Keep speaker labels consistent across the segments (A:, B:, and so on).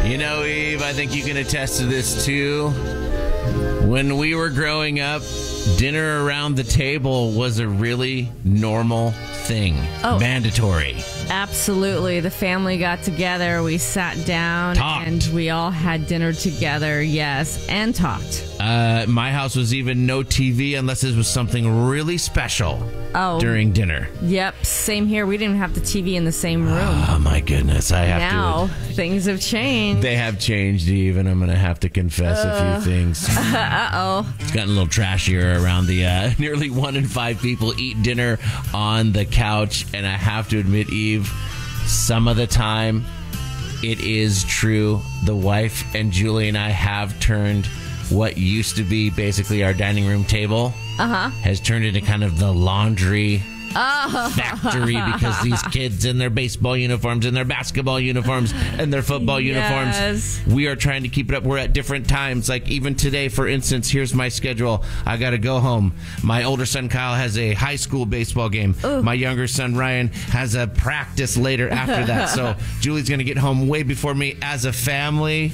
A: You know, Eve, I think you can attest to this too. When we were growing up, dinner around the table was a really normal thing. Mandatory.
B: Absolutely. The family got together. We sat down and we all had dinner together. Yes. And talked.
A: My house was even no TV unless it was something really special during dinner.
B: Yep. Same here. We didn't have the TV in the same room.
A: Oh, my goodness.
B: Now, things have changed.
A: They have changed, Eve, and I'm going to have to confess a few things.
B: Uh-oh.
A: It's gotten a little trashier around the nearly 1 in 5 people eat dinner on the couch. And I have to admit, Eve, some of the time it is true. The wife and Julie and I have turned what used to be basically our dining room table has turned into kind of the laundry factory because these kids in their baseball uniforms and their basketball uniforms and their football uniforms, we are trying to keep it up. We're at different times. Like even today, for instance, here's my schedule. I got to go home. My older son Kyle has a high school baseball game. My younger son Ryan has a practice later after that. So Julie's going to get home way before me. As a family,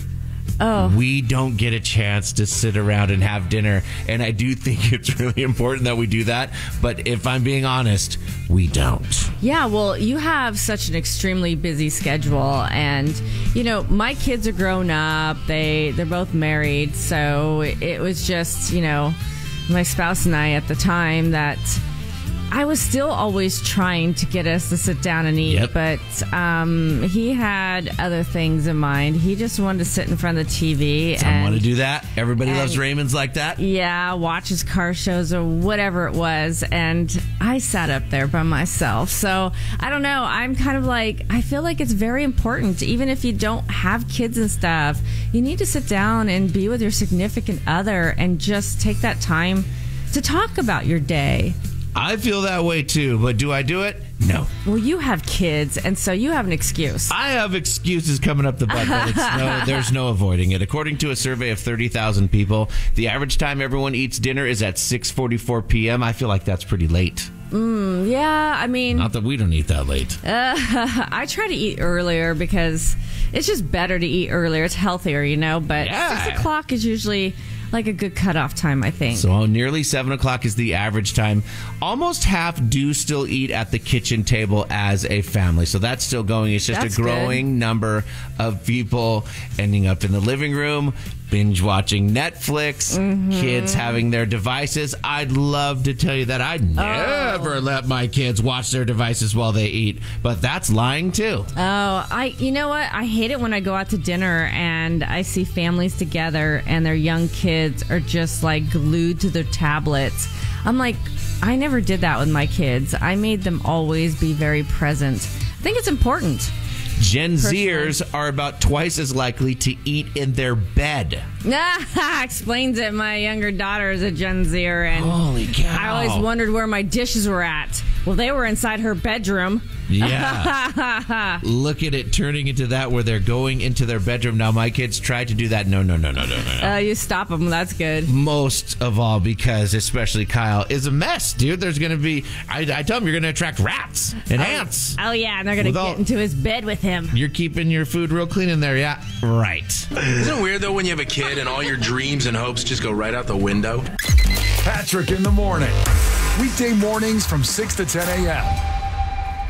A: we don't get a chance to sit around and have dinner. And I do think it's really important that we do that. But if I'm being honest, we don't.
B: Yeah, well, you have such an extremely busy schedule. And, you know, my kids are grown up. They're both married. So it was just, you know, my spouse and I at the time that I was still always trying to get us to sit down and eat, but he had other things in mind. He just wanted to sit in front of the TV.
A: I want to do that. Everybody loves Raymond's like that.
B: Yeah, watch his car shows or whatever it was. And I sat up there by myself. So I don't know. I'm kind of like, I feel like it's very important. Even if you don't have kids and stuff, you need to sit down and be with your significant other and just take that time to talk about your day.
A: I feel that way too, but do I do it? No.
B: Well, you have kids, and so you have an excuse.
A: I have excuses coming up the butt, but there's no avoiding it. According to a survey of 30,000 people, the average time everyone eats dinner is at 6:44 p.m. I feel like that's pretty late.
B: Yeah, I mean...
A: Not that we don't eat that late.
B: I try to eat earlier because it's just better to eat earlier. It's healthier, you know, but 6 o'clock is usually... like a good cutoff time, I think.
A: So nearly 7 o'clock is the average time. Almost half do still eat at the kitchen table as a family. So that's still going. It's just a growing number of people ending up in the living room, binge watching Netflix, kids having their devices. I'd love to tell you that I never let my kids watch their devices while they eat, but that's lying too.
B: You know what? I hate it when I go out to dinner and I see families together and their young kids are just like glued to their tablets. I'm like, I never did that with my kids. I made them always be very present. I think it's important.
A: Gen Zers are about twice as likely to eat in their bed.
B: Explains it. My younger daughter is a Gen Zer, and
A: holy cow.
B: I always wondered where my dishes were at. Well, they were inside her bedroom.
A: Yeah. Look at it turning into that where they're going into their bedroom. Now, my kids tried to do that. No.
B: You stop them. That's good.
A: Most of all because, especially Kyle, is a mess, dude. There's going to be... I tell them you're going to attract rats and ants.
B: Oh, yeah, and they're going to get into his bed with him.
A: You're keeping your food real clean in there, yeah? Right.
C: Isn't it weird, though, when you have a kid and all your dreams and hopes just go right out the window?
D: Patrick in the morning. Weekday mornings from 6 to 10 a.m.